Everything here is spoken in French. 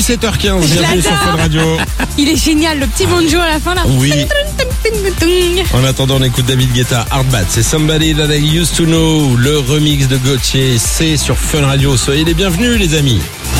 17h15, bienvenue sur Fun Radio. Il est génial, le petit bonjour à la fin là. Oui. En attendant, on écoute David Guetta, Hardbat. C'est Somebody That I Used To Know, le remix de Gauthier. C'est sur Fun Radio. Soyez les bienvenus, les amis.